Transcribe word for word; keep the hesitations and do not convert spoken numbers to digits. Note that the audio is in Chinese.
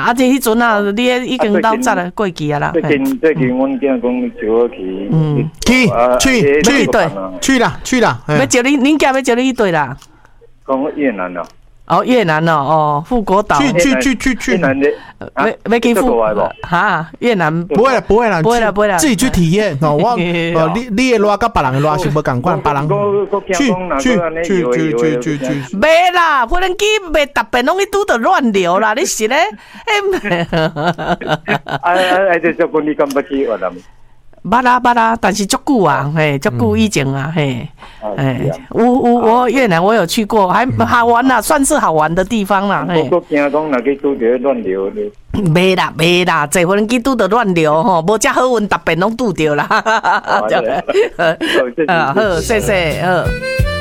啊，这迄阵啊，你已经到早了过期啊啦。 最近最近，阮囝讲招我去， 嗯， 去去去对， 去啦去啦， 要叫你，恁囝要叫你去对啦。 讲越南咯。 哦，越南哦，哦，富国岛。 去去去去去。 越南的， 要要去富哈？越南不会了，不会了， 不会了，不会了， 自己去体验哦。我哦，你你的热跟别人的热是不共款，别人去去去去去去去。 袂啦，无人机袂特别拢去拄着乱流啦，你是咧？ 哎哎哎，这就讲你敢不去越南？ 捌啦捌啦，但是足久啊，嘿，足久以前啊，嘿，哎，有有我越南我有去过，还好玩啦，算是好玩的地方啦，嘿。 我惊讲若去拄着乱流咧。 袂啦袂啦，坐无人机拄着乱流吼，无遮好运，特别拢拄着啦。好，谢谢，好。